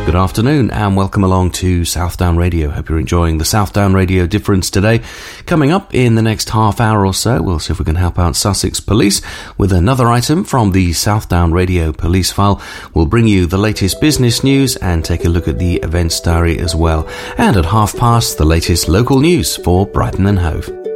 Good afternoon and welcome along to Southdown Radio. Hope you're enjoying the Southdown Radio difference today. Coming up in the next half hour or so, we'll see if we can help out Sussex Police with another item from the Southdown Radio Police File. We'll bring you the latest business news and take a look at the events diary as well. And at 5:30, the latest local news for Brighton and Hove.